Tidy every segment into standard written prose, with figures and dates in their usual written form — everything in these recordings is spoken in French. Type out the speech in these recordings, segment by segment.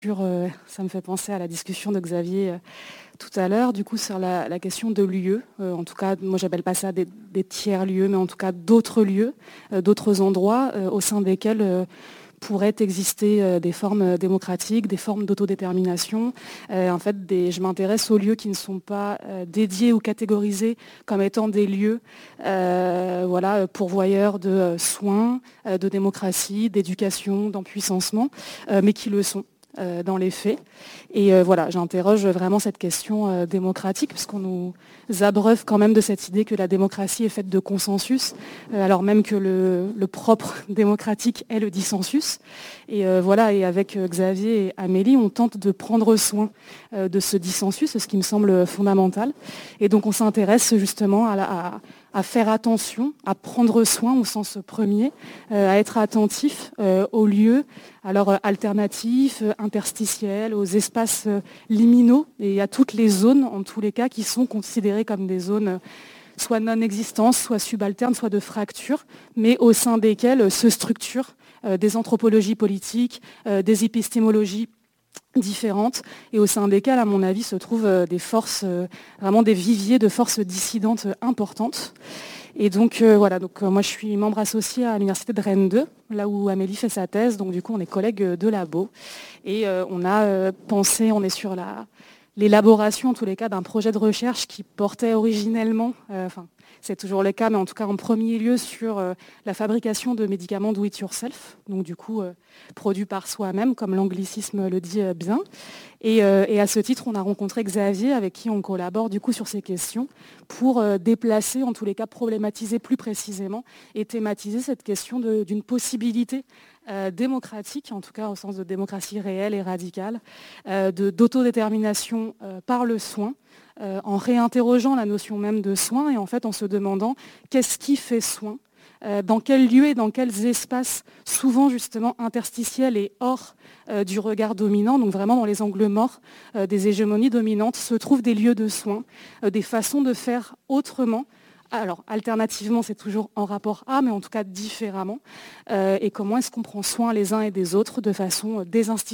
Ça me fait penser à la discussion de Xavier tout à l'heure, du coup, sur la question de lieux. En tout cas, moi, j'appelle pas ça des tiers-lieux, mais en tout cas d'autres lieux, d'autres endroits au sein desquels pourraient exister des formes démocratiques, des formes d'autodétermination. En fait, je m'intéresse aux lieux qui ne sont pas dédiés ou catégorisés comme étant des lieux pourvoyeurs de soins, de démocratie, d'éducation, d'empuissancement, mais qui le sont dans les faits. Et j'interroge vraiment cette question démocratique, puisqu'on nous abreuve quand même de cette idée que la démocratie est faite de consensus, alors même que le propre démocratique est le dissensus. Et avec Xavier et Amélie, on tente de prendre soin de ce dissensus, ce qui me semble fondamental. Et donc on s'intéresse justement à faire attention, à prendre soin au sens premier, à être attentif aux lieux, alors alternatifs, interstitiels, aux espaces liminaux et à toutes les zones, en tous les cas, qui sont considérées comme des zones soit non existantes, soit subalternes, soit de fracture, mais au sein desquelles se structurent des anthropologies politiques, des épistémologies différentes, et au sein desquelles, à mon avis, se trouvent des forces, vraiment des viviers de forces dissidentes importantes. Et donc moi je suis membre associé à l'université de Rennes 2, là où Amélie fait sa thèse, donc du coup on est collègues de labo. Et on est sur l'élaboration en tous les cas d'un projet de recherche qui portait originellement, c'est toujours le cas, mais en tout cas en premier lieu sur la fabrication de médicaments do it yourself, donc du coup produits par soi-même, comme l'anglicisme le dit bien. Et à ce titre, on a rencontré Xavier, avec qui on collabore du coup sur ces questions, pour déplacer, en tous les cas problématiser plus précisément et thématiser cette question d'une possibilité démocratique, en tout cas au sens de démocratie réelle et radicale, d'autodétermination par le soin, en réinterrogeant la notion même de soin et en fait en se demandant qu'est-ce qui fait soin, dans quels lieux et dans quels espaces, souvent justement interstitiels et hors du regard dominant, donc vraiment dans les angles morts des hégémonies dominantes, se trouvent des lieux de soins, des façons de faire autrement. Alors, alternativement, c'est toujours en rapport à, mais en tout cas différemment. Et comment est-ce qu'on prend soin les uns et des autres de façon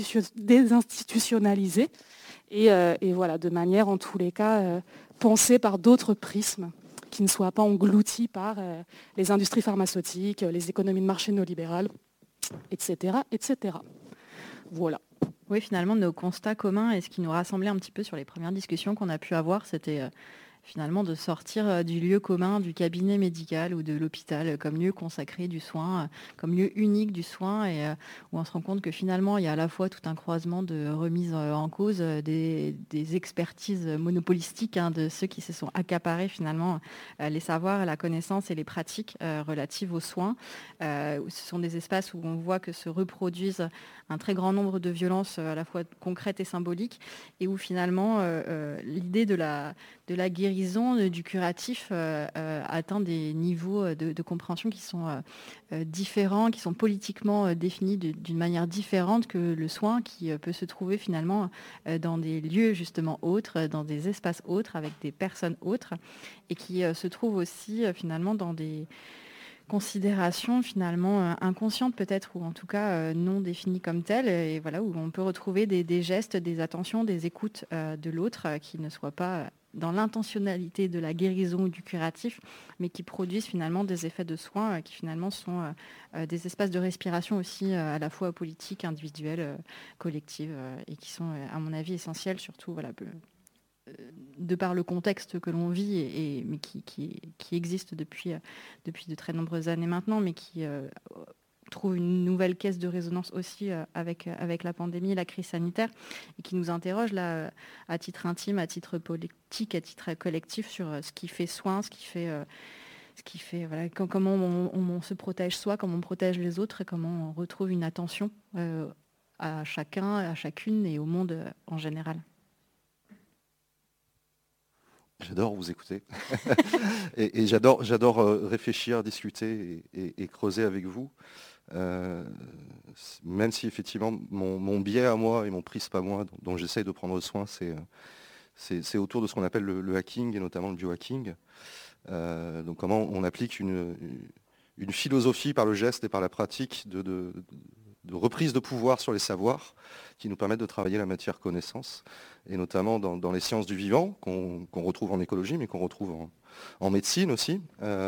désinstitutionnalisée et de manière, en tous les cas, pensée par d'autres prismes qui ne soient pas engloutis par les industries pharmaceutiques, les économies de marché néolibérales, etc., etc. Voilà. Oui, finalement, nos constats communs et ce qui nous rassemblait un petit peu sur les premières discussions qu'on a pu avoir, c'était finalement de sortir du lieu commun, du cabinet médical ou de l'hôpital comme lieu consacré du soin, comme lieu unique du soin, et où on se rend compte que finalement il y a à la fois tout un croisement de remise en cause des expertises monopolistiques de ceux qui se sont accaparés finalement les savoirs, la connaissance et les pratiques relatives aux soins. Ce sont des espaces où on voit que se reproduisent un très grand nombre de violences à la fois concrètes et symboliques, et où finalement l'idée de la guérison, du curatif atteint des niveaux de compréhension qui sont différents, qui sont politiquement définis d'une manière différente que le soin qui peut se trouver finalement dans des lieux justement autres, dans des espaces autres, avec des personnes autres, et qui se trouve aussi finalement dans des considérations finalement inconscientes peut-être, ou en tout cas non définies comme telles, et voilà, où on peut retrouver des gestes, des attentions, des écoutes de l'autre qui ne soient pas dans l'intentionnalité de la guérison ou du curatif, mais qui produisent finalement des effets de soins qui finalement sont des espaces de respiration aussi à la fois politiques, individuelles, collectives, et qui sont à mon avis essentiels, surtout de par le contexte que l'on vit, mais qui existe depuis de très nombreuses années maintenant, mais qui trouve une nouvelle caisse de résonance aussi avec la pandémie et la crise sanitaire, et qui nous interroge là, à titre intime, à titre politique, à titre collectif, sur ce qui fait soin, voilà, comment on se protège soi, comment on protège les autres, et comment on retrouve une attention à chacun, à chacune et au monde en général. J'adore vous écouter et j'adore réfléchir, discuter et creuser avec vous. Même si effectivement mon biais à moi et mon prisme à moi dont j'essaye de prendre soin, c'est autour de ce qu'on appelle le hacking et notamment le biohacking. Donc comment on applique une philosophie par le geste et par la pratique de reprise de pouvoir sur les savoirs qui nous permettent de travailler la matière connaissance, et notamment dans les sciences du vivant, qu'on retrouve en écologie, mais qu'on retrouve en médecine aussi.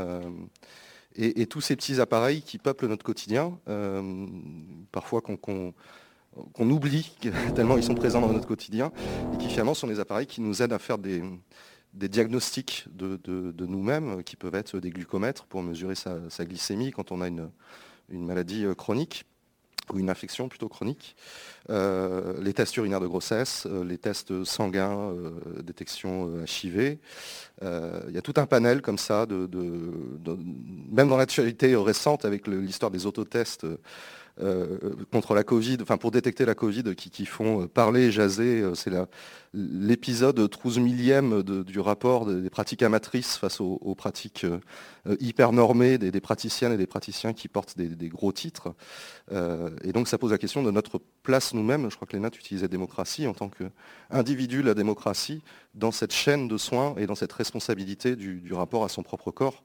Et tous ces petits appareils qui peuplent notre quotidien, parfois qu'on oublie tellement ils sont présents dans notre quotidien, et qui finalement sont des appareils qui nous aident à faire des diagnostics de nous-mêmes, qui peuvent être des glucomètres pour mesurer sa glycémie quand on a une maladie chronique, ou une infection plutôt chronique, les tests urinaires de grossesse, les tests sanguins, détection HIV. Il y a tout un panel comme ça, même dans l'actualité récente avec l'histoire des autotests contre la Covid, enfin pour détecter la Covid, qui font parler et jaser. C'est l'épisode 12 millième du rapport des pratiques amatrices face aux pratiques hyper normées des praticiennes et des praticiens qui portent des gros titres. Et donc ça pose la question de notre place nous-mêmes. Je crois que Léna, tu utilisais démocratie en tant qu'individu, la démocratie, dans cette chaîne de soins et dans cette responsabilité du rapport à son propre corps.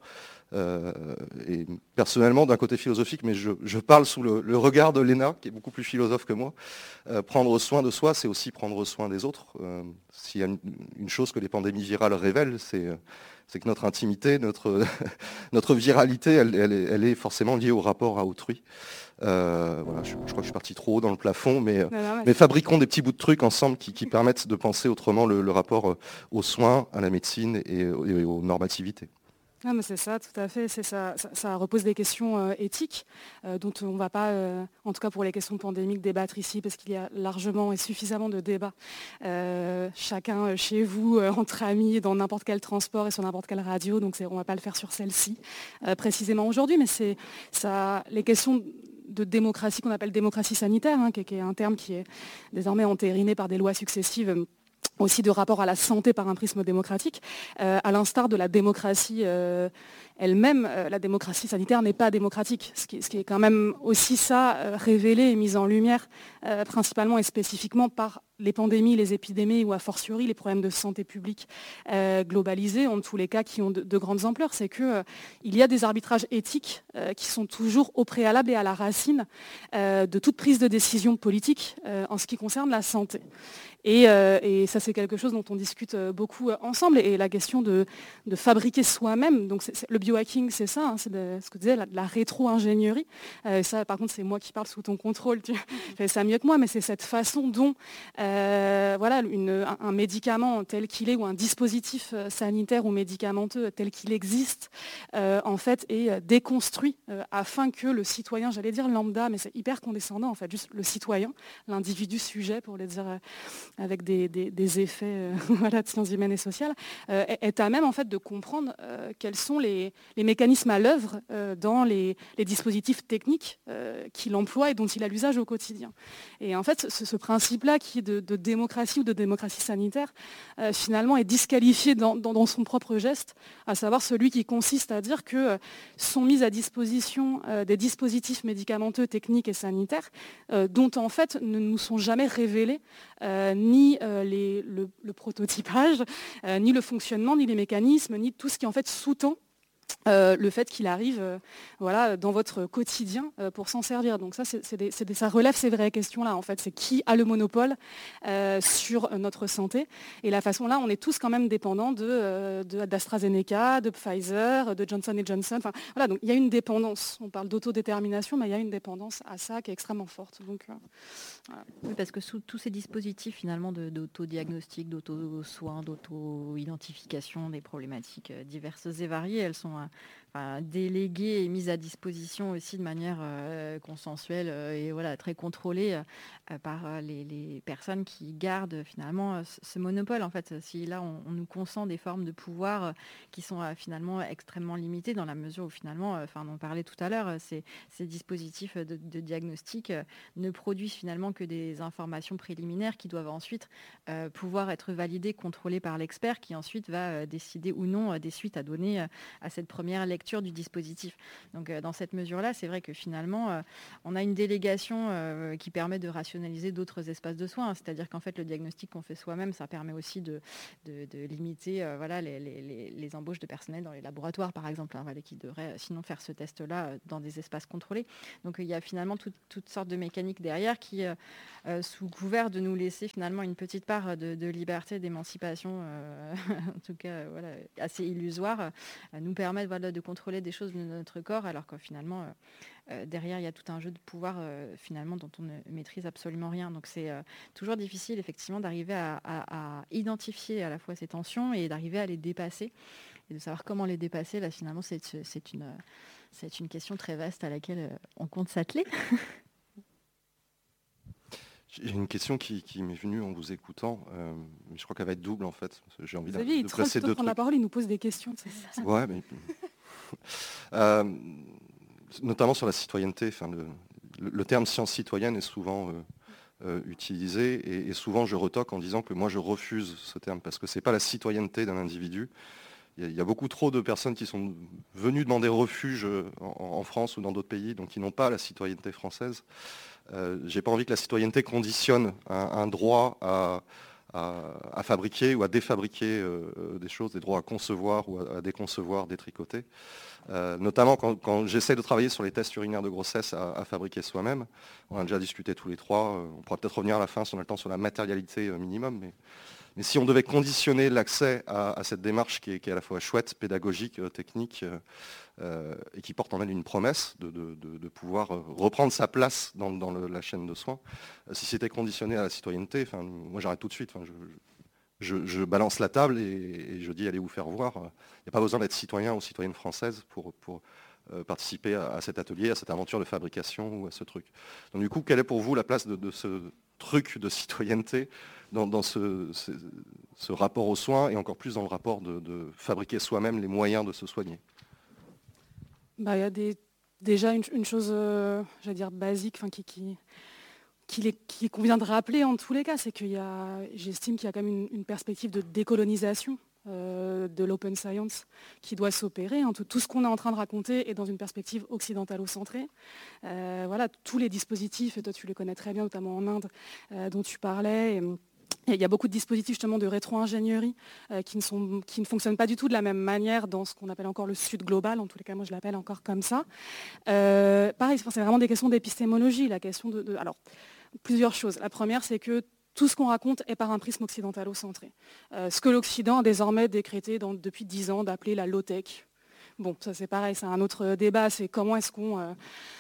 Et personnellement, d'un côté philosophique, mais je parle sous le regard de Léna, qui est beaucoup plus philosophe que moi, prendre soin de soi, c'est aussi prendre soin des autres. S'il y a une chose que les pandémies virales révèlent, c'est que notre intimité, notre viralité, elle est forcément liée au rapport à autrui. Voilà, je crois que je suis parti trop haut dans le plafond, mais fabriquons des petits bouts de trucs ensemble qui permettent de penser autrement le rapport aux soins, à la médecine et aux normativités. Ah, mais c'est ça, tout à fait. Ça repose des questions éthiques dont on ne va pas, en tout cas pour les questions pandémiques, débattre ici parce qu'il y a largement et suffisamment de débats. Chacun chez vous, entre amis, dans n'importe quel transport et sur n'importe quelle radio. Donc on ne va pas le faire sur celle-ci précisément aujourd'hui, mais c'est ça, les questions de démocratie qu'on appelle démocratie sanitaire, qui est un terme qui est désormais entériné par des lois successives, aussi de rapport à la santé par un prisme démocratique. À l'instar de la démocratie elle-même, la démocratie sanitaire n'est pas démocratique, ce qui est quand même aussi ça révélé et mis en lumière principalement et spécifiquement par les pandémies, les épidémies ou a fortiori les problèmes de santé publique globalisés, en tous les cas qui ont de grandes ampleurs. C'est qu'il y a des arbitrages éthiques qui sont toujours au préalable et à la racine de toute prise de décision politique en ce qui concerne la santé. Et ça, c'est quelque chose dont on discute beaucoup ensemble. Et la question de fabriquer soi-même, donc le biohacking, c'est ça, c'est ce que tu disais, la rétro-ingénierie. Ça, par contre, c'est moi qui parle sous ton contrôle, tu fais ça mieux que moi, mais c'est cette façon dont voilà, un médicament tel qu'il est ou un dispositif sanitaire ou médicamenteux tel qu'il existe, en fait, est déconstruit afin que le citoyen, j'allais dire lambda, mais c'est hyper condescendant, en fait, juste le citoyen, l'individu sujet, pour le dire avec des effets voilà, de sciences humaines et sociales, est à même en fait de comprendre quels sont les mécanismes à l'œuvre dans les dispositifs techniques qu'il emploie et dont il a l'usage au quotidien. Et en fait, ce principe-là qui est de démocratie ou de démocratie sanitaire, finalement est disqualifié dans son propre geste, à savoir celui qui consiste à dire que sont mis à disposition des dispositifs médicamenteux, techniques et sanitaires dont en fait ne nous sont jamais révélés ni le prototypage, ni le fonctionnement, ni les mécanismes, ni tout ce qui en fait sous-tend le fait qu'il arrive voilà, dans votre quotidien pour s'en servir. Donc ça, ça relève ces vraies questions-là, en fait. C'est qui a le monopole sur notre santé. Et la façon là, on est tous quand même dépendants d'AstraZeneca, de Pfizer, de Johnson & Johnson. Enfin, voilà, donc il y a une dépendance. On parle d'autodétermination, mais il y a une dépendance à ça qui est extrêmement forte. Donc, voilà. Oui, parce que sous tous ces dispositifs finalement d'autodiagnostic, d'auto-soins, d'auto-identification des problématiques diverses et variées, elles sont déléguées et mises à disposition aussi de manière consensuelle et voilà, très contrôlée par les personnes qui gardent finalement ce monopole. En fait, si là on nous consent des formes de pouvoir qui sont finalement extrêmement limitées dans la mesure où finalement, on en parlait tout à l'heure, ces dispositifs de diagnostic ne produisent finalement que des informations préliminaires qui doivent ensuite pouvoir être validées, contrôlées par l'expert qui ensuite va décider ou non des suites à donner à cette première lecture lecture du dispositif. Donc dans cette mesure-là, c'est vrai que finalement, on a une délégation qui permet de rationaliser d'autres espaces de soins. C'est-à-dire qu'en fait, le diagnostic qu'on fait soi-même, ça permet aussi de limiter les embauches de personnel dans les laboratoires, par exemple, qui devraient sinon faire ce test-là dans des espaces contrôlés. Donc il y a finalement toutes sortes de mécaniques derrière qui, sous couvert de nous laisser finalement une petite part de liberté, d'émancipation, en tout cas assez illusoire, nous permettent de contrôler des choses de notre corps, alors que finalement, derrière, il y a tout un jeu de pouvoir finalement dont on ne maîtrise absolument rien. Donc c'est toujours difficile effectivement d'arriver à identifier à la fois ces tensions et d'arriver à les dépasser. Et de savoir comment les dépasser, là finalement, c'est une question très vaste à laquelle on compte s'atteler. J'ai une question qui m'est venue en vous écoutant, mais je crois qu'elle va être double en fait. J'ai envie Xavier, de placer deux prendre la trucs. parole, il nous pose des questions. Ouais, mais notamment sur la citoyenneté. Le terme science citoyenne est souvent utilisé et souvent je retoque en disant que moi je refuse ce terme parce que c'est pas la citoyenneté d'un individu. Il y a beaucoup trop de personnes qui sont venues demander refuge en France ou dans d'autres pays, donc qui n'ont pas la citoyenneté française. J'ai pas envie que la citoyenneté conditionne un droit à fabriquer ou à défabriquer des choses, des droits à concevoir ou à déconcevoir, détricoter. Notamment quand j'essaie de travailler sur les tests urinaires de grossesse à fabriquer soi-même. On a déjà discuté tous les trois. On pourra peut-être revenir à la fin si on a le temps sur la matérialité minimum. Mais si on devait conditionner l'accès à cette démarche qui est à la fois chouette, pédagogique, technique, et qui porte en elle une promesse de pouvoir reprendre sa place dans la chaîne de soins, si c'était conditionné à la citoyenneté, moi j'arrête tout de suite. Je balance la table et je dis allez vous faire voir. Il n'y a pas besoin d'être citoyen ou citoyenne française pour participer à cet atelier, à cette aventure de fabrication ou à ce truc. Donc du coup, quelle est pour vous la place de ce truc de citoyenneté dans ce rapport aux soins et encore plus dans le rapport de fabriquer soi-même les moyens de se soigner? Il y a déjà une chose, j'allais dire basique, qu'il convient de rappeler en tous les cas, c'est j'estime qu'il y a quand même une perspective de décolonisation de l'open science qui doit s'opérer. Tout ce qu'on est en train de raconter est dans une perspective occidentalo-centrée. Tous les dispositifs, et toi tu les connais très bien, notamment en Inde, dont tu parlais. Il y a beaucoup de dispositifs justement de rétro-ingénierie qui ne fonctionnent pas du tout de la même manière dans ce qu'on appelle encore le Sud global. En tous les cas, moi je l'appelle encore comme ça. Pareil, c'est vraiment des questions d'épistémologie. Alors, plusieurs choses. La première, c'est que tout ce qu'on raconte est par un prisme occidentalo-centré. Ce que l'Occident a désormais décrété depuis 10 ans d'appeler la low-tech. Bon, ça c'est pareil, c'est un autre débat. C'est comment est-ce qu'on...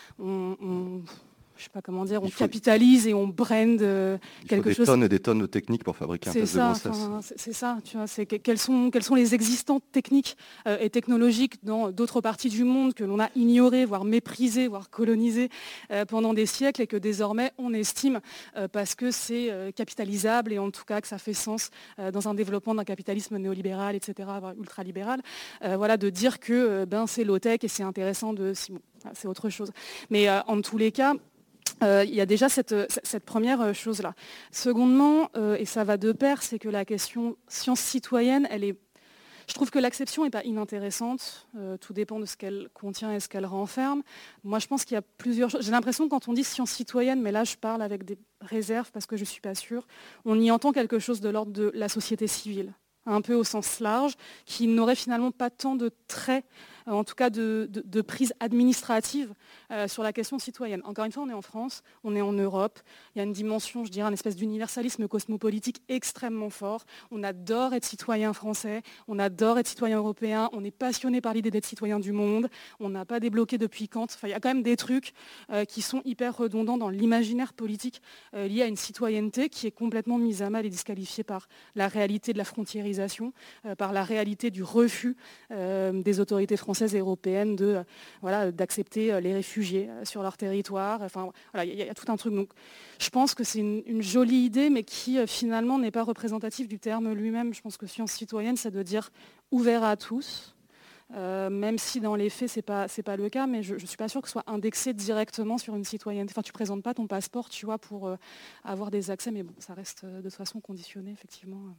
je sais pas comment dire, on capitalise et on brand quelque chose. Des tonnes et des tonnes de techniques pour fabriquer un test de grossesse. C'est ça, tu vois, quelles sont les existantes techniques et technologiques dans d'autres parties du monde que l'on a ignorées, voire méprisées, voire colonisées pendant des siècles et que désormais on estime parce que c'est capitalisable et en tout cas que ça fait sens dans un développement d'un capitalisme néolibéral, etc., ultralibéral, de dire que c'est low-tech et c'est intéressant c'est autre chose. Mais en tous les cas, il y a déjà cette première chose-là. Secondement, et ça va de pair, c'est que la question science citoyenne, je trouve que l'acception n'est pas inintéressante. Tout dépend de ce qu'elle contient et ce qu'elle renferme. Moi, je pense qu'il y a plusieurs choses. J'ai l'impression que quand on dit science citoyenne, mais là, je parle avec des réserves parce que je ne suis pas sûre, on y entend quelque chose de l'ordre de la société civile, un peu au sens large, qui n'aurait finalement pas tant de traits, en tout cas de prise administrative sur la question citoyenne. Encore une fois, on est en France, on est en Europe, il y a une dimension, je dirais, un espèce d'universalisme cosmopolitique extrêmement fort. On adore être citoyen français, on adore être citoyen européen, on est passionné par l'idée d'être citoyen du monde, on n'a pas débloqué depuis Kant. Enfin, il y a quand même des trucs qui sont hyper redondants dans l'imaginaire politique lié à une citoyenneté qui est complètement mise à mal et disqualifiée par la réalité de la frontiérisation, par la réalité du refus des autorités françaises et européennes d'accepter les réfugiés sur leur territoire. Il y a tout un truc. Donc, je pense que c'est une jolie idée, mais qui finalement n'est pas représentative du terme lui-même. Je pense que science citoyenne, c'est de dire ouvert à tous, même si dans les faits, c'est pas le cas, mais je ne suis pas sûre que ce soit indexé directement sur une citoyenneté. Enfin, tu ne présentes pas ton passeport, tu vois, pour avoir des accès, mais bon, ça reste de toute façon conditionné, effectivement.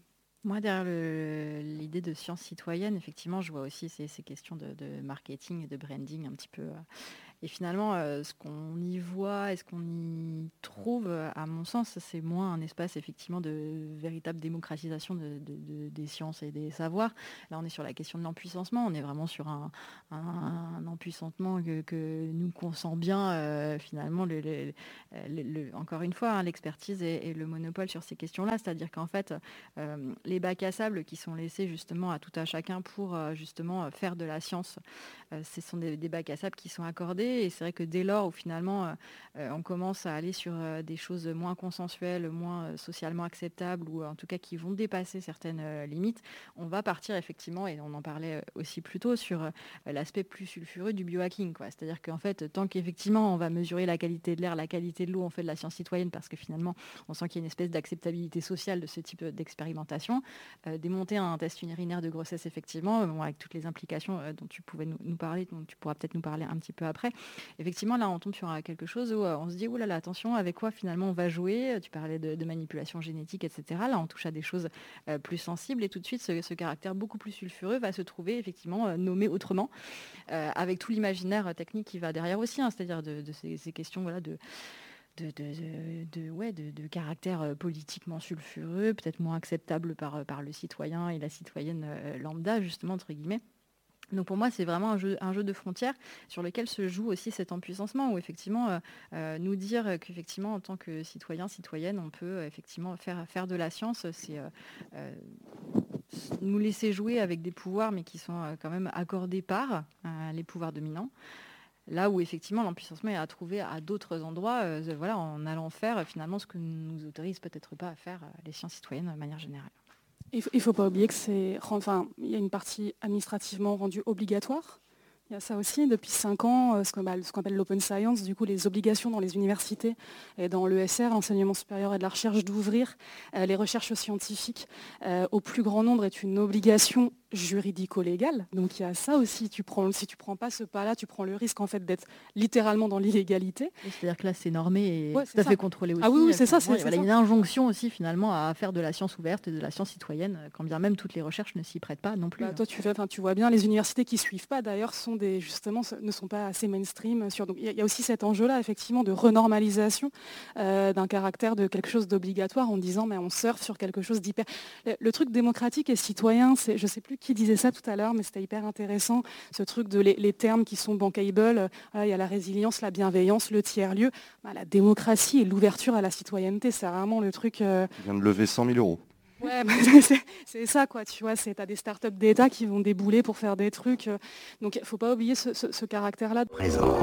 Moi, derrière l'idée de science citoyenne, effectivement, je vois aussi ces questions de marketing et de branding un petit peu. Et finalement, ce qu'on y voit et ce qu'on y trouve, à mon sens, c'est moins un espace effectivement de véritable démocratisation des sciences et des savoirs. Là, on est sur la question de l'empuissancement. On est vraiment sur un empuissantement que nous consent bien finalement, encore une fois, hein, l'expertise et le monopole sur ces questions-là. C'est-à-dire qu'en fait, les bacs à sable qui sont laissés justement à tout à chacun pour justement faire de la science, ce sont des bacs à sable qui sont accordés. Et c'est vrai que dès lors où finalement on commence à aller sur des choses moins consensuelles, moins socialement acceptables, ou en tout cas qui vont dépasser certaines limites, on va partir effectivement, et on en parlait aussi plus tôt, sur l'aspect plus sulfureux du biohacking, quoi. C'est-à-dire qu'en fait, tant qu'effectivement on va mesurer la qualité de l'air, la qualité de l'eau, on fait de la science citoyenne parce que finalement on sent qu'il y a une espèce d'acceptabilité sociale de ce type d'expérimentation. Démonter un test urinaire de grossesse, effectivement, bon, avec toutes les implications dont tu pouvais nous parler, dont tu pourras peut-être nous parler un petit peu après. Effectivement, là, on tombe sur quelque chose où on se dit, oh là là, attention, avec quoi finalement on va jouer. Tu parlais de manipulation génétique, etc. Là, on touche à des choses plus sensibles, et tout de suite, ce caractère beaucoup plus sulfureux va se trouver effectivement nommé autrement, avec tout l'imaginaire technique qui va derrière aussi, hein, c'est-à-dire de ces questions, voilà, de caractère politiquement sulfureux, peut-être moins acceptable par le citoyen et la citoyenne lambda, justement, entre guillemets. Donc pour moi, c'est vraiment un jeu de frontières sur lequel se joue aussi cet empuissancement, où effectivement, nous dire qu'effectivement, en tant que citoyen, citoyenne, on peut effectivement faire de la science, c'est nous laisser jouer avec des pouvoirs, mais qui sont quand même accordés par les pouvoirs dominants. Là où effectivement l'empuissancement est à trouver à d'autres endroits, voilà, en allant faire finalement ce que nous autorise peut-être pas à faire les sciences citoyennes de manière générale. Il ne faut pas oublier que il y a une partie administrativement rendue obligatoire. Il y a ça aussi, depuis 5 ans, ce qu'on appelle l'open science, du coup les obligations dans les universités et dans l'ESR, l'enseignement supérieur et de la recherche, d'ouvrir les recherches scientifiques au plus grand nombre est une obligation juridico-légale. Donc il y a ça aussi, si tu prends pas ce pas-là, tu prends le risque en fait d'être littéralement dans l'illégalité. C'est-à-dire que là c'est normé et Ouais, tout à fait contrôlé aussi. Ah oui, c'est ça. Il y a une injonction aussi finalement à faire de la science ouverte et de la science citoyenne, quand bien même toutes les recherches ne s'y prêtent pas non plus. Toi tu vois bien, les universités qui ne suivent pas d'ailleurs ne sont pas assez mainstream. Donc il y a aussi cet enjeu-là effectivement de renormalisation d'un caractère de quelque chose d'obligatoire, en disant mais on surfe sur quelque chose d'hyper... Le truc démocratique et citoyen, je ne sais plus qui disait ça tout à l'heure, mais c'était hyper intéressant, ce truc de les termes qui sont bankable. Il y a la résilience, la bienveillance, le tiers-lieu. La démocratie et l'ouverture à la citoyenneté, c'est vraiment le truc... Il vient de lever 100 000 euros. Ouais, c'est ça, quoi, tu vois, t'as des startups d'État qui vont débouler pour faire des trucs. Donc il ne faut pas oublier ce caractère-là. Présence.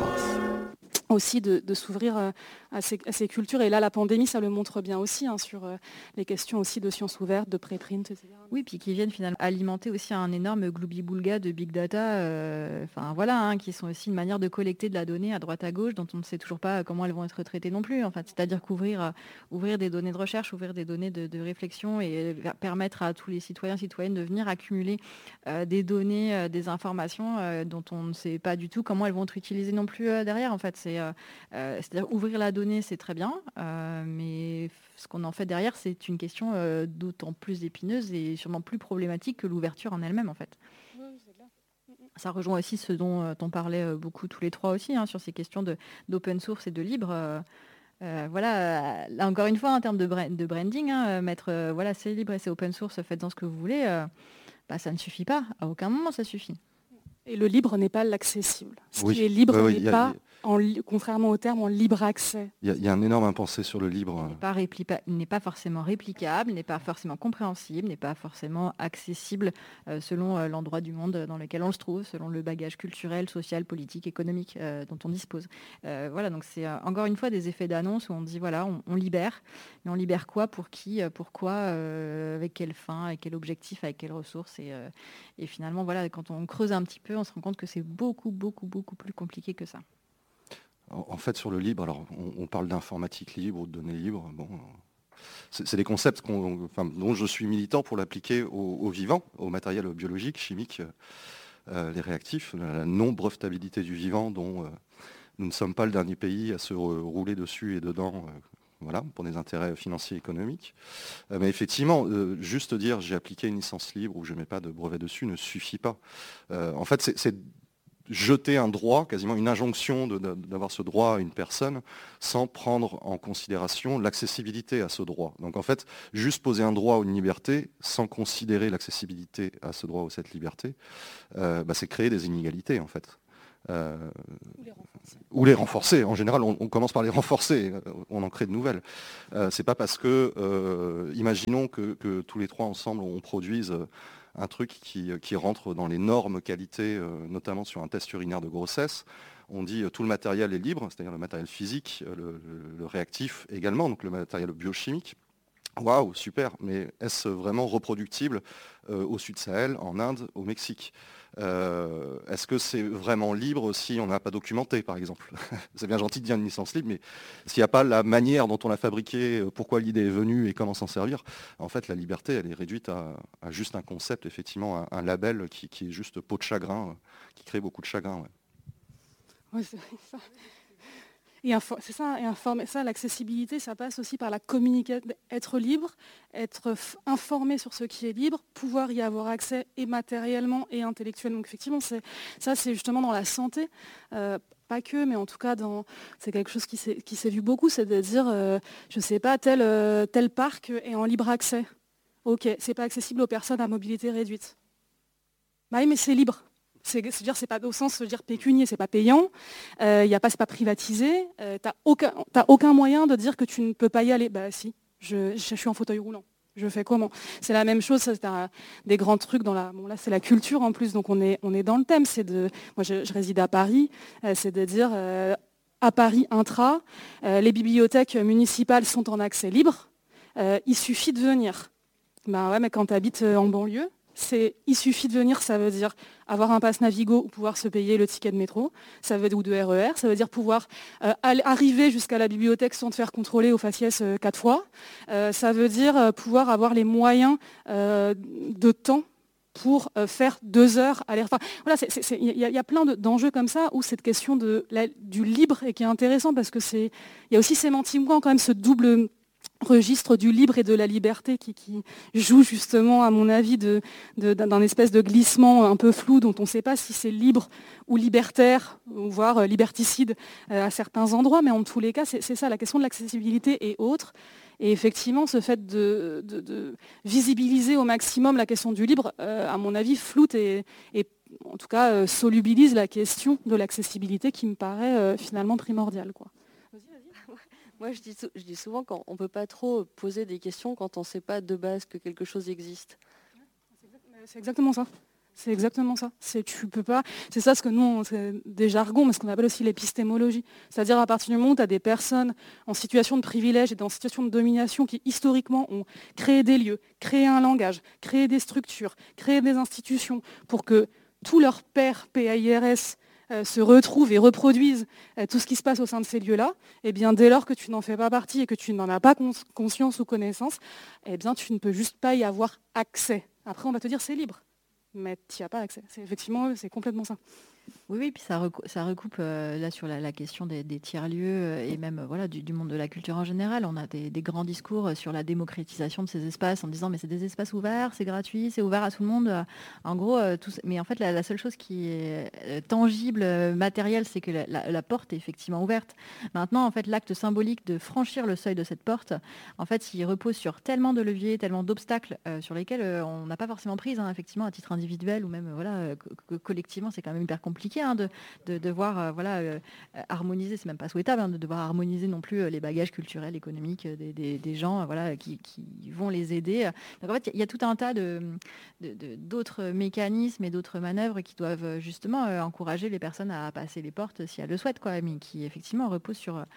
Aussi de s'ouvrir à ces cultures. Et là, la pandémie, ça le montre bien aussi, hein, sur les questions aussi de sciences ouvertes, de préprint, etc. Oui, puis qui viennent finalement alimenter aussi un énorme gloubi-boulga de big data, voilà, qui sont aussi une manière de collecter de la donnée à droite à gauche, dont on ne sait toujours pas comment elles vont être traitées non plus. En fait. C'est-à-dire qu'ouvrir des données de recherche, ouvrir des données de réflexion et permettre à tous les citoyens, citoyennes de venir accumuler des données, des informations dont on ne sait pas du tout comment elles vont être utilisées non plus derrière. En fait, c'est-à-dire ouvrir la donnée, c'est très bien, mais ce qu'on en fait derrière, c'est une question d'autant plus épineuse et sûrement plus problématique que l'ouverture en elle-même, en fait. Oui, c'est clair. Ça rejoint aussi ce dont on parlait beaucoup tous les trois aussi, sur ces questions d'open source et de libre. Voilà, là encore une fois, en termes de branding, mettre voilà, c'est libre et c'est open source, faites-en ce que vous voulez, ça ne suffit pas. À aucun moment, ça suffit. Et le libre n'est pas l'accessible. Ce qui est libre n'est pas, contrairement au terme, en libre accès. Il y a un énorme impensé sur le libre. Il n'est pas forcément réplicable, n'est pas forcément compréhensible, n'est pas forcément accessible selon l'endroit du monde dans lequel on se trouve, selon le bagage culturel, social, politique, économique dont on dispose. Voilà, donc c'est encore une fois des effets d'annonce où on dit voilà, on libère, mais on libère quoi, pour qui, pourquoi, avec quelle fin, avec quel objectif, avec quelles ressources, et finalement voilà, quand on creuse un petit peu, on se rend compte que c'est beaucoup plus compliqué que ça. En fait, sur le libre, alors on parle d'informatique libre ou de données libres. Bon, c'est des concepts dont je suis militant pour l'appliquer au vivant, au matériel biologique, chimique, les réactifs, la non-brevetabilité du vivant, dont nous ne sommes pas le dernier pays à se rouler dessus et dedans voilà, pour des intérêts financiers et économiques. Mais effectivement, juste dire j'ai appliqué une licence libre ou je ne mets pas de brevet dessus ne suffit pas. En fait, c'est jeter un droit, quasiment une injonction d'avoir ce droit à une personne, sans prendre en considération l'accessibilité à ce droit. Donc en fait, juste poser un droit ou une liberté, sans considérer l'accessibilité à ce droit ou cette liberté, c'est créer des inégalités en fait. Ou les renforcer. En général, on commence par les renforcer, on en crée de nouvelles. C'est pas parce que, imaginons que tous les trois ensemble, on produise un truc qui rentre dans les normes qualité, notamment sur un test urinaire de grossesse. On dit tout le matériel est libre, c'est-à-dire le matériel physique, le réactif également, donc le matériel biochimique. Waouh, super, mais est-ce vraiment reproductible au Sud Sahel, en Inde, au Mexique ? Est-ce que c'est vraiment libre si on n'a pas documenté, par exemple? C'est bien gentil de dire une licence libre, mais s'il n'y a pas la manière dont on l'a fabriqué, pourquoi l'idée est venue et comment s'en servir, en fait, la liberté, elle est réduite à juste un concept, effectivement, un label qui est juste peau de chagrin, qui crée beaucoup de chagrin. Ouais. Oui, c'est ça. C'est ça, et informer, ça, l'accessibilité, ça passe aussi par la communication, être libre, être informé sur ce qui est libre, pouvoir y avoir accès et matériellement et intellectuellement. Donc effectivement, c'est justement dans la santé, pas que, mais en tout cas, c'est quelque chose qui s'est vu beaucoup, c'est de dire, je ne sais pas, tel parc est en libre accès. Ok, c'est pas accessible aux personnes à mobilité réduite. Bah oui, mais c'est libre. C'est-à-dire, c'est pas au sens de dire pécunier, c'est pas payant, c'est pas privatisé, t'as aucun moyen de dire que tu ne peux pas y aller. Bah si, je suis en fauteuil roulant. Je fais comment? C'est la même chose, c'est des grands trucs là c'est la culture en plus, donc on est dans le thème. Moi je réside à Paris, c'est de dire à Paris intra, les bibliothèques municipales sont en accès libre, il suffit de venir. Bah ouais, mais quand tu habites en banlieue, il suffit de venir, ça veut dire avoir un pass Navigo ou pouvoir se payer le ticket de métro, ou de RER, ça veut dire pouvoir arriver jusqu'à la bibliothèque sans te faire contrôler au faciès 4 fois, ça veut dire pouvoir avoir les moyens de temps pour faire 2 heures aller. Enfin, voilà, il y a plein d'enjeux comme ça où cette question du libre et qui est intéressant parce que il y a aussi sémantiquement quand même ce double registre du libre et de la liberté qui joue justement, à mon avis, d'un espèce de glissement un peu flou dont on ne sait pas si c'est libre ou libertaire, voire liberticide à certains endroits, mais en tous les cas, c'est ça, la question de l'accessibilité et autres. Et effectivement, ce fait de visibiliser au maximum la question du libre, à mon avis, floute et en tout cas solubilise la question de l'accessibilité qui me paraît finalement primordiale, quoi. Moi, je dis souvent qu'on ne peut pas trop poser des questions quand on ne sait pas de base que quelque chose existe. C'est exactement ça. C'est exactement ça. Tu peux pas. C'est ça ce que nous, c'est des jargons, mais ce qu'on appelle aussi l'épistémologie. C'est-à-dire à partir du moment où tu as des personnes en situation de privilège et en situation de domination qui historiquement ont créé des lieux, créé un langage, créé des structures, créé des institutions pour que tous leurs pairs PAIRS se retrouvent et reproduisent tout ce qui se passe au sein de ces lieux-là, eh bien, dès lors que tu n'en fais pas partie et que tu n'en as pas conscience ou connaissance, eh bien, tu ne peux juste pas y avoir accès. Après, on va te dire c'est libre, mais tu n'y as pas accès. Effectivement, c'est complètement ça. Oui, puis ça recoupe là sur la question des tiers-lieux et même voilà, du monde de la culture en général. On a des grands discours sur la démocratisation de ces espaces en disant mais c'est des espaces ouverts, c'est gratuit, c'est ouvert à tout le monde. En gros, mais en fait la seule chose qui est tangible, matérielle, c'est que la porte est effectivement ouverte. Maintenant, en fait, l'acte symbolique de franchir le seuil de cette porte, en fait, il repose sur tellement de leviers, tellement d'obstacles sur lesquels on n'a pas forcément prise, hein, effectivement, à titre individuel ou même voilà, collectivement, c'est quand même hyper compliqué de devoir harmoniser, c'est même pas souhaitable de devoir harmoniser non plus les bagages culturels, économiques des gens qui vont les aider. Donc en fait, il y a tout un tas d'autres mécanismes et d'autres manœuvres qui doivent justement encourager les personnes à passer les portes si elles le souhaitent, quoi, mais qui effectivement reposent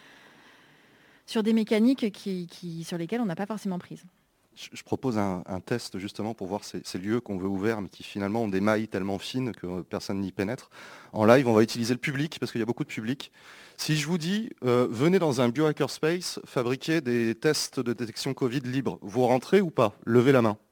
sur des mécaniques sur lesquelles on n'a pas forcément prise. Je propose un test justement pour voir ces lieux qu'on veut ouverts mais qui finalement ont des mailles tellement fines que personne n'y pénètre. En live, on va utiliser le public parce qu'il y a beaucoup de public. Si je vous dis, venez dans un biohackerspace fabriquer des tests de détection Covid libres, vous rentrez ou pas? Levez la main.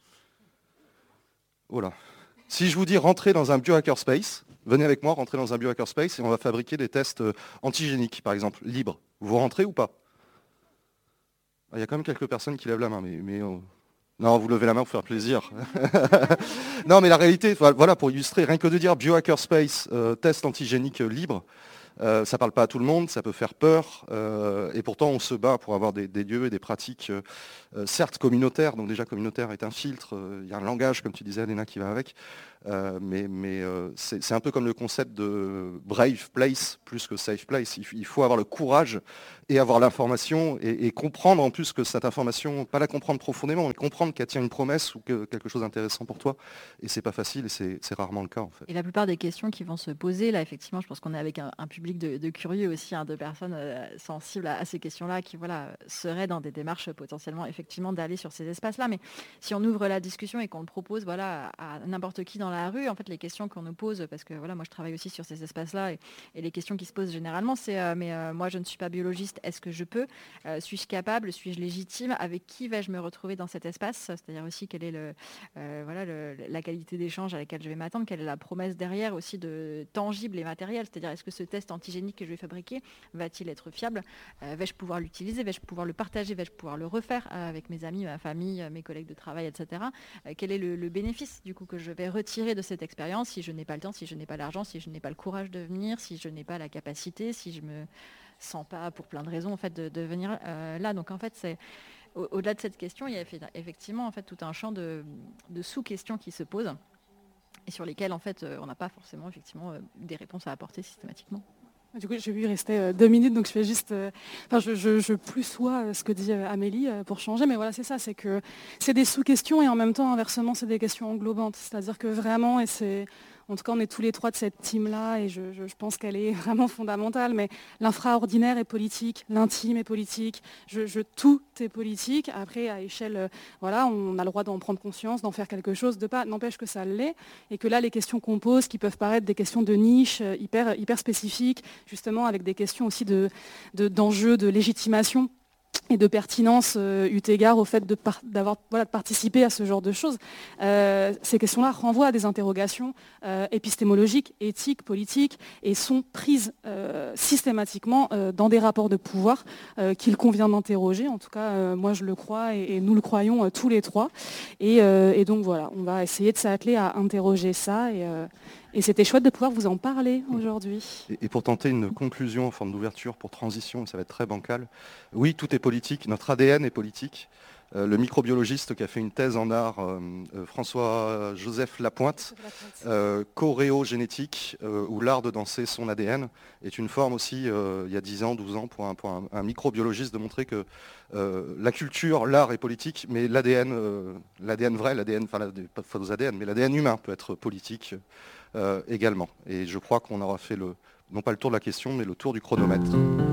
Voilà. Si je vous dis, rentrez dans un biohackerspace, venez avec moi, rentrez dans un biohackerspace et on va fabriquer des tests antigéniques, par exemple, libres. Vous rentrez ou pas? Il y a quand même quelques personnes qui lèvent la main, mais non, vous levez la main pour faire plaisir. Non, mais la réalité, voilà, pour illustrer, rien que de dire biohackerspace, test antigénique libre, ça ne parle pas à tout le monde, ça peut faire peur, et pourtant on se bat pour avoir des lieux et des pratiques, certes communautaires, donc déjà communautaire est un filtre, il y a un langage, comme tu disais, Léna, qui va avec, mais c'est un peu comme le concept de brave place plus que safe place. Il faut avoir le courage et avoir l'information et comprendre en plus que cette information, pas la comprendre profondément, mais comprendre qu'elle tient une promesse ou que quelque chose d'intéressant pour toi. Et c'est pas facile et c'est rarement le cas en fait. Et la plupart des questions qui vont se poser, là effectivement, je pense qu'on est avec un public de curieux aussi, de personnes sensibles à ces questions-là, qui voilà, seraient dans des démarches potentiellement effectivement d'aller sur ces espaces-là. Mais si on ouvre la discussion et qu'on le propose voilà, à n'importe qui dans la rue, en fait les questions qu'on nous pose, parce que voilà, moi je travaille aussi sur ces espaces-là, et les questions qui se posent généralement, c'est moi je ne suis pas biologiste, est-ce que je peux suis-je capable, suis-je légitime, avec qui vais-je me retrouver dans cet espace, c'est-à-dire aussi quelle est la qualité d'échange à laquelle je vais m'attendre, quelle est la promesse derrière aussi de tangible et matériel, c'est-à-dire est-ce que ce test antigénique que je vais fabriquer va-t-il être fiable, vais-je pouvoir l'utiliser, vais-je pouvoir le partager, vais-je pouvoir le refaire avec mes amis, ma famille, mes collègues de travail, etc. Quel est le bénéfice du coup que je vais retirer de cette expérience si je n'ai pas le temps, si je n'ai pas l'argent, si je n'ai pas le courage de venir, si je n'ai pas la capacité, si je me sens pas pour plein de raisons en fait de venir là. Donc en fait c'est au-delà de cette question, il y a effectivement en fait tout un champ de sous-questions qui se posent et sur lesquelles en fait on n'a pas forcément effectivement des réponses à apporter systématiquement. Du coup, j'ai vu rester 2 minutes, donc je fais juste... je plus sois ce que dit Amélie pour changer, mais voilà, c'est ça, c'est que c'est des sous-questions et en même temps, inversement, c'est des questions englobantes. C'est-à-dire que vraiment, et c'est... En tout cas, on est tous les trois de cette team-là et je pense qu'elle est vraiment fondamentale, mais l'infraordinaire est politique, l'intime est politique, tout est politique. Après, à échelle, voilà, on a le droit d'en prendre conscience, d'en faire quelque chose, n'empêche que ça l'est, et que là, les questions qu'on pose, qui peuvent paraître des questions de niche, hyper spécifiques, justement avec des questions aussi d'enjeux, de légitimation et de pertinence eu égard au fait de participer à ce genre de choses. Ces questions-là renvoient à des interrogations épistémologiques, éthiques, politiques, et sont prises systématiquement dans des rapports de pouvoir qu'il convient d'interroger. En tout cas, moi je le crois et nous le croyons tous les trois. Et donc voilà, on va essayer de s'atteler à interroger ça. Et c'était chouette de pouvoir vous en parler aujourd'hui. Et pour tenter une conclusion en forme d'ouverture pour transition, ça va être très bancal. Oui, tout est politique, notre ADN est politique. Le microbiologiste qui a fait une thèse en art, François-Joseph Lapointe, choréogénétique, où l'art de danser son ADN, est une forme aussi, il y a 10 ans, 12 ans, pour un microbiologiste de montrer que la culture, l'art est politique, mais l'ADN vrai, l'ADN, enfin pas faux ADN, mais l'ADN humain peut être politique également. Et je crois qu'on aura fait non pas le tour de la question, mais le tour du chronomètre.